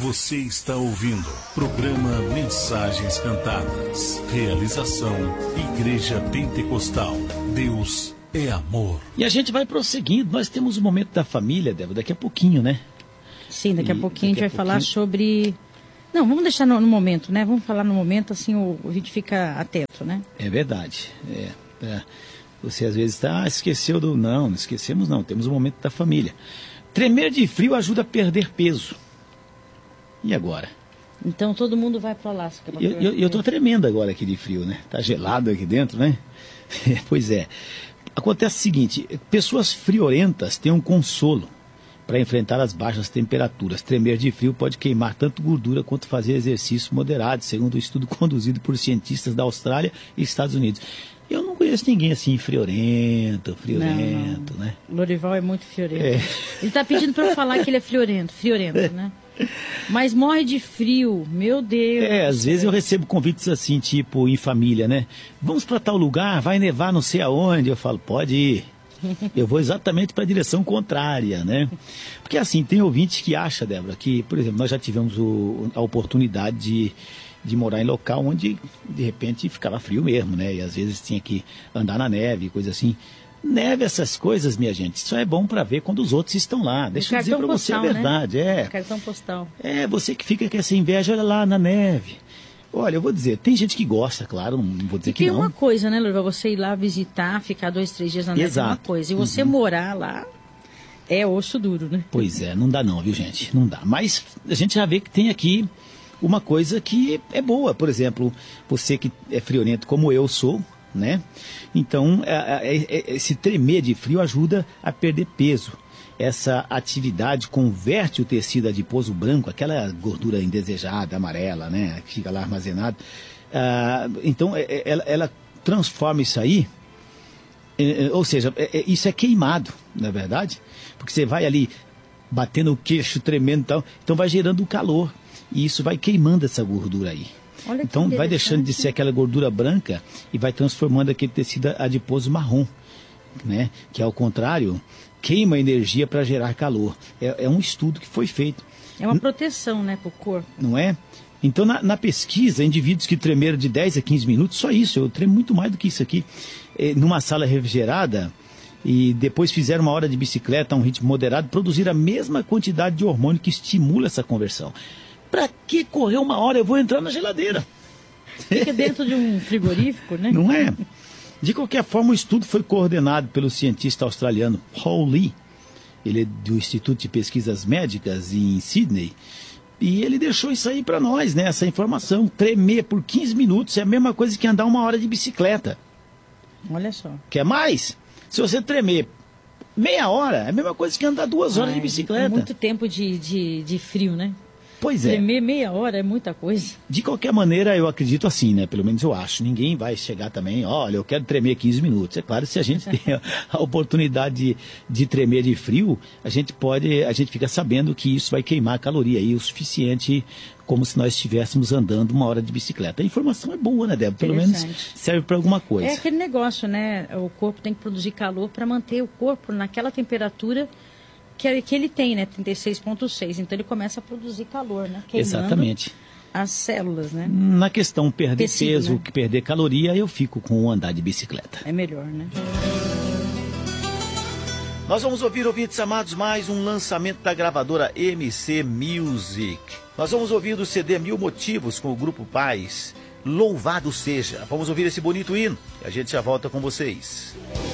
Você está ouvindo programa Mensagens Cantadas. Realização Igreja Pentecostal. Deus é amor. E a gente vai prosseguindo. Nós temos o momento da família, Débora, daqui a pouquinho, né? Sim, daqui a pouquinho a gente vai falar sobre... Não, vamos deixar no momento, né? Vamos falar no momento, assim o vídeo fica atento, né? É verdade. Você às vezes esqueceu do... Não esquecemos não. Temos o momento da família. Tremer de frio ajuda a perder peso. E agora? Então todo mundo vai para lá. Eu estou tremendo agora aqui de frio, né? Tá gelado aqui dentro, né? Pois é. Acontece o seguinte, pessoas friorentas têm um consolo para enfrentar as baixas temperaturas. Tremer de frio pode queimar tanto gordura quanto fazer exercício moderado, segundo um estudo conduzido por cientistas da Austrália e Estados Unidos. Eu não conheço ninguém assim friorento, não. né? Lorival é muito friorento. Ele está pedindo para eu falar que ele é friorento, né? Mas morre de frio, meu Deus. Às vezes eu recebo convites assim, tipo, em família, né? Vamos para tal lugar, vai nevar não sei aonde. Eu falo, pode ir. Eu vou exatamente para a direção contrária, né? Porque assim, tem ouvinte que acha, Débora, que, por exemplo, nós já tivemos a oportunidade de morar em local onde, de repente, ficava frio mesmo, né? E às vezes tinha que andar na neve, coisa assim. Neve, essas coisas, minha gente, isso é bom para ver quando os outros estão lá. Deixa eu dizer para você a verdade. Né? Cartão postal. Você que fica com essa inveja, olha lá na neve. Olha, eu vou dizer, tem gente que gosta, claro, não vou dizer que não. Tem uma coisa, né, Lorival? Você ir lá visitar, ficar 2, 3 dias na neve. Exato. É uma coisa. E você morar lá é osso duro, né? Pois é, não dá não, viu, gente? Não dá. Mas a gente já vê que tem aqui uma coisa que é boa. Por exemplo, você que é friorento como eu sou, né? Então, esse tremer de frio ajuda a perder peso. Essa atividade converte o tecido adiposo branco, aquela gordura indesejada, amarela, né? Que fica lá armazenada. Então, ela transforma isso aí, ou seja, isso é queimado, não é verdade? Porque você vai ali batendo o queixo, tremendo e tal, então vai gerando o calor. E isso vai queimando essa gordura aí. Então vai deixando de ser aquela gordura branca e vai transformando aquele tecido adiposo marrom, né? Que ao contrário, queima energia para gerar calor. É um estudo que foi feito. É uma proteção, né, para o corpo. Não é? Então na pesquisa, indivíduos que tremeram de 10 a 15 minutos, só isso, eu tremo muito mais do que isso aqui, numa sala refrigerada, e depois fizeram uma hora de bicicleta a um ritmo moderado, produziram a mesma quantidade de hormônio que estimula essa conversão. Para que correr uma hora? Eu vou entrar na geladeira. Fica dentro de um frigorífico, né? Não é? De qualquer forma, o estudo foi coordenado pelo cientista australiano Paul Lee. Ele é do Instituto de Pesquisas Médicas em Sydney. E ele deixou isso aí para nós, né? Essa informação. Tremer por 15 minutos é a mesma coisa que andar uma hora de bicicleta. Olha só. Quer mais? Se você tremer meia hora, é a mesma coisa que andar 2 horas de bicicleta. Muito tempo de frio, né? Pois é. Tremer meia hora é muita coisa. De qualquer maneira, eu acredito assim, né? Pelo menos eu acho. Ninguém vai chegar também, olha, eu quero tremer 15 minutos. É claro, se a gente tem a oportunidade de tremer de frio, a gente fica sabendo que isso vai queimar caloria aí o suficiente, como se nós estivéssemos andando uma hora de bicicleta. A informação é boa, né, Débora? Pelo menos serve para alguma coisa. É aquele negócio, né? O corpo tem que produzir calor para manter o corpo naquela temperatura que ele tem, né? 36,6. Então ele começa a produzir calor, né? Queimando exatamente. As células, né? Na questão perder peso, né? Perder caloria, eu fico com o andar de bicicleta. É melhor, né? Nós vamos ouvir, ouvintes amados, mais um lançamento da gravadora MC Music. Nós vamos ouvir do CD Mil Motivos com o Grupo Paz. Louvado seja. Vamos ouvir esse bonito hino e a gente já volta com vocês.